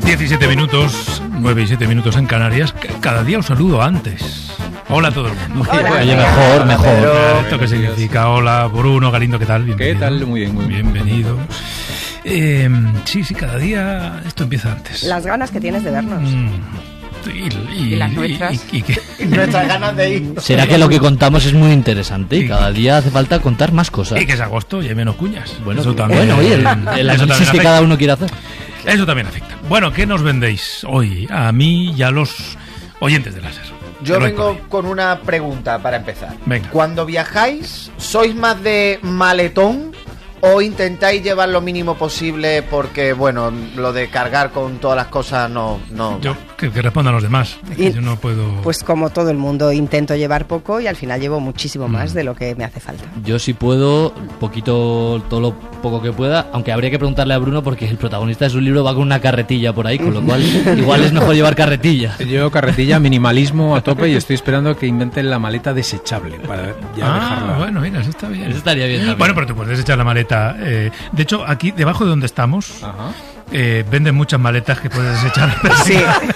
17 minutos, 9 y 7 minutos en Canarias. Cada día os saludo antes. Hola a todo el mundo. Hola. Oye, mejor. ¿Esto qué significa? Hola, Bruno, Galindo, ¿qué tal? Bienvenido. ¿Qué tal? Muy bien. Bienvenido. Sí, cada día esto empieza antes. Las ganas que tienes de vernos. Y las nuestras. Y Nuestras ganas de ir. ¿Será que lo que contamos es muy interesante y cada día hace falta contar más cosas? que es agosto y hay menos cuñas. Bueno, eso también, oye, el análisis que cada uno quiere hacer. Eso también afecta. Bueno, ¿qué nos vendéis hoy? A mí y a los oyentes de Láser. Yo vengo con una pregunta para empezar. Venga. Cuando viajáis, ¿sois más de maletón o intentáis llevar lo mínimo posible porque, bueno, lo de cargar con todas las cosas no... Yo, que respondan los demás. Yo no puedo... Pues como todo el mundo, intento llevar poco y al final llevo muchísimo más de lo que me hace falta. Yo sí puedo, todo lo poco que pueda, aunque habría que preguntarle a Bruno porque el protagonista de su libro va con una carretilla por ahí, con lo cual igual es mejor llevar carretilla. Yo carretilla, minimalismo a tope y estoy esperando que inventen la maleta desechable para ya dejarla. Bueno, mira, eso está bien. Eso estaría bien también. Bueno, pero tú puedes desechar la maleta. De hecho, aquí, debajo de donde estamos... Ajá. Venden muchas maletas que puedes desechar. Sí.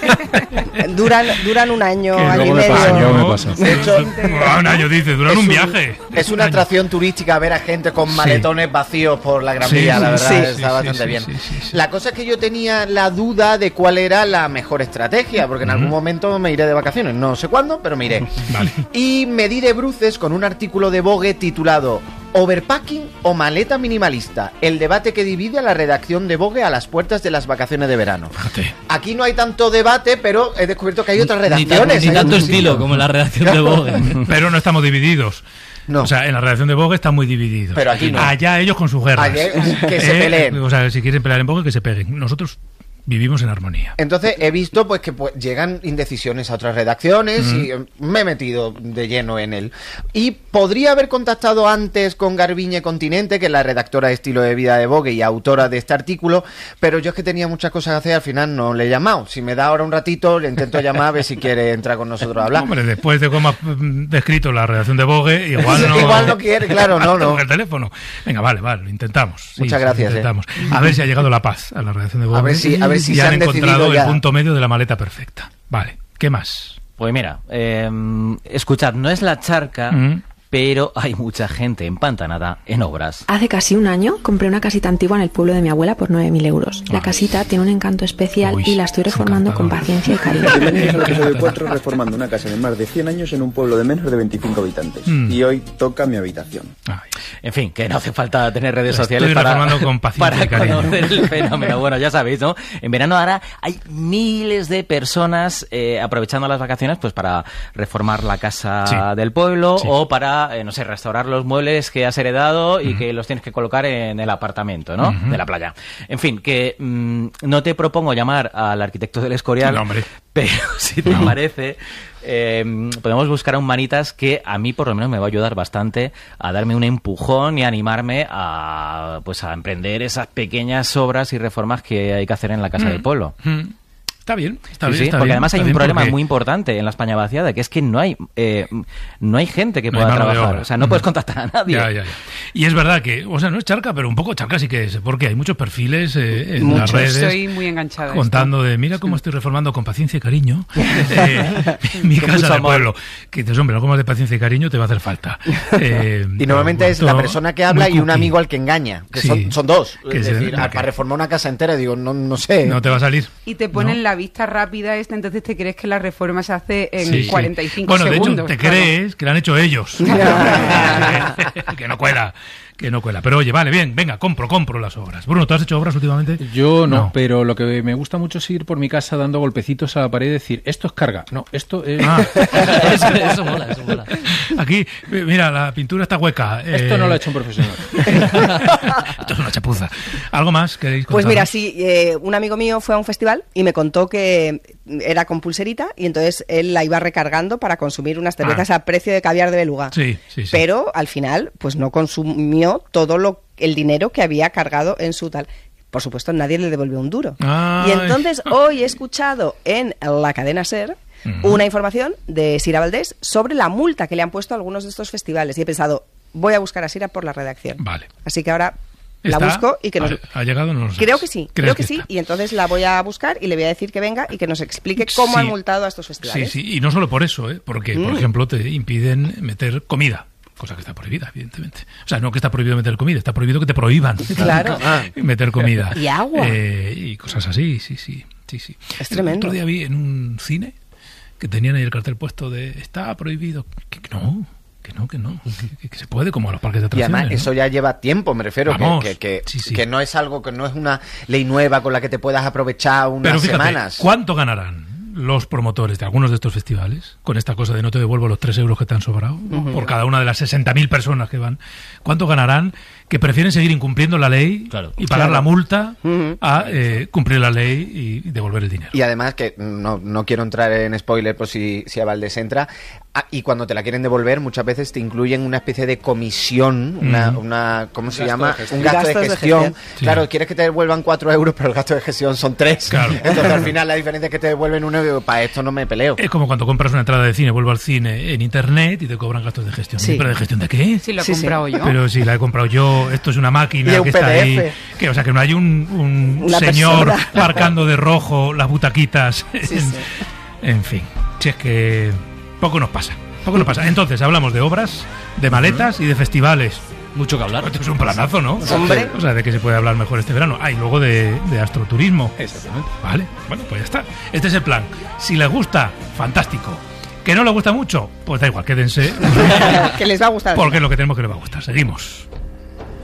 Duran un año, Que año y luego me medio. pasa, luego me pasa. De hecho, un año, dice, duran un viaje. Es una atracción turística ver a gente con maletones vacíos por la Gran Vía, la verdad, está bastante bien. Sí. La cosa es que yo tenía la duda de cuál era la mejor estrategia, porque en algún momento me iré de vacaciones, no sé cuándo, pero me iré. Vale. Y me di de bruces con un artículo de Vogue titulado ¿Overpacking o maleta minimalista? El debate que divide a la redacción de Vogue a las puertas de las vacaciones de verano. Fíjate. Aquí no hay tanto debate, pero he descubierto que hay otras redacciones. Ni tanto estilo como la redacción de Vogue. Pero no estamos divididos. No. O sea, en la redacción de Vogue están muy divididos. Pero aquí no. Allá ellos con sus guerras. Allá, que se peleen. O sea, si quieren pelear en Vogue, que se peguen. Nosotros vivimos en armonía. Entonces he visto pues que llegan indecisiones a otras redacciones y me he metido de lleno en él. Y podría haber contactado antes con Garbiñe Continente, que es la redactora de estilo de vida de Vogue y autora de este artículo, pero yo es que tenía muchas cosas que hacer, al final no le he llamado. Si me da ahora un ratito, le intento llamar a ver si quiere entrar con nosotros a hablar. Hombre, después de cómo ha descrito la redacción de Vogue, igual no quiere, claro, no. El teléfono. Venga, vale, lo intentamos. Sí, Muchas gracias. Intentamos. A ver si ha llegado la paz a la redacción de Vogue. A ver si y se han han encontrado decidido ya. el punto medio de la maleta perfecta. Vale, ¿qué más? Pues mira, escuchad, no es la charca, pero hay mucha gente empantanada en obras. Hace casi un año compré una casita antigua en el pueblo de mi abuela por 9.000 euros. La casita tiene un encanto especial y la estoy reformando con paciencia y cariño. Bienvenidos al episodio 4, reformando una casa de más de 100 años en un pueblo de menos de 25 habitantes. Y hoy toca mi habitación. En fin, que no hace falta tener redes sociales Estoy reformando con paciencia y cariño. conocer el fenómeno. Bueno, ya sabéis, ¿no? En verano ahora hay miles de personas aprovechando las vacaciones pues para reformar la casa del pueblo o para, no sé, restaurar los muebles que has heredado y que los tienes que colocar en el apartamento, ¿no? De la playa. En fin, que no te propongo llamar al arquitecto del Escorial, pero si te parece... podemos buscar a un manitas que a mí por lo menos me va a ayudar bastante a darme un empujón y animarme a emprender esas pequeñas obras y reformas que hay que hacer en la casa del pueblo. Está bien, está Sí, bien. Está porque bien, además hay está un bien problema porque muy importante en la España vaciada, que es que no hay gente que no hay pueda mano de trabajar. obra. O sea, no puedes contactar a nadie. Ya. Y es verdad que, o sea, no es charca, pero un poco charca sí que es, porque hay muchos perfiles en Muchos. las redes. Estoy muy enganchada. Contando de, mira cómo estoy reformando con paciencia y cariño mi casa de pueblo. Que dices, hombre, algo más de paciencia y cariño te va a hacer falta. Y normalmente es la persona que habla y un amigo al que engaña. Que son dos. Que es decir, para reformar una casa entera, digo, no sé. No te va a salir. Y te ponen la vista rápida entonces te crees que la reforma se hace en 45 segundos. segundos. Bueno, de hecho, te crees que la han hecho ellos. Que no cuela. Pero oye, vale, bien, venga, compro las obras. Bruno, ¿tú has hecho obras últimamente? Yo no, pero lo que me gusta mucho es ir por mi casa dando golpecitos a la pared y decir, esto es carga. No, esto es... Eso mola. Aquí, mira, la pintura está hueca. Esto no lo ha hecho un profesional. Esto es una chapuza. ¿Algo más queréis contar? Pues mira, sí, un amigo mío fue a un festival y me contó que era con pulserita y entonces él la iba recargando para consumir unas cervezas a precio de caviar de beluga. Sí. Pero al final, pues no consumió todo el dinero que había cargado en su tal. Por supuesto, nadie le devolvió un duro. Y entonces hoy he escuchado en la cadena SER una información de Sira Valdés sobre la multa que le han puesto a algunos de estos festivales y he pensado, voy a buscar a Sira por la redacción. Vale. Así que ahora la busco y que nos... ¿Ha llegado? No lo sé. Creo que sí, y entonces la voy a buscar y le voy a decir que venga y que nos explique cómo han multado a estos festivales. Sí, y no solo por eso, porque, por ejemplo, te impiden meter comida. Cosa que está prohibida, evidentemente. O sea, no que está prohibido meter comida, está prohibido que te prohíban meter comida. Y agua. Y cosas así, sí. Es tremendo. El otro día vi en un cine que tenían ahí el cartel puesto de está prohibido. Que no, que se puede, como a los parques de atracciones. Y además eso ya lleva tiempo, me refiero, que no es algo, que no es una ley nueva con la que te puedas aprovechar unas Pero fíjate, semanas. ¿cuánto ganarán los promotores de algunos de estos festivales con esta cosa de no te devuelvo los 3 euros que te han sobrado por cada una de las 60.000 personas que van? ¿Cuánto ganarán que prefieren seguir incumpliendo la ley y pagar la multa a cumplir la ley y devolver el dinero? Y además que no quiero entrar en spoiler por si a Valdés entra, y cuando te la quieren devolver muchas veces te incluyen una especie de comisión, una ¿cómo se llama? Un gasto de gestión. Claro, quieres que te devuelvan 4 euros, pero el gasto de gestión son 3. Claro. Entonces al final la diferencia es que te devuelven 1 euro. Para esto no me peleo. Es como cuando compras una entrada de cine, vuelvo al cine en internet y te cobran gastos de gestión. ¿Pero de gestión de qué? Si lo he comprado yo. Pero si la he comprado yo, esto es una máquina que está ahí. O sea, que no hay un señor marcando de rojo las butaquitas. En fin, si es que poco nos pasa. Entonces, hablamos de obras, de maletas y de festivales. Mucho que hablar. Esto es un planazo, ¿no? Hombre. O sea, de que se puede hablar mejor este verano. Y luego de astroturismo. Exactamente. Vale, bueno, pues ya está. Este es el plan. Si les gusta, fantástico. ¿Que no les gusta mucho? Pues da igual, quédense. Que les va a gustar. Porque es lo que tenemos que les va a gustar. Seguimos.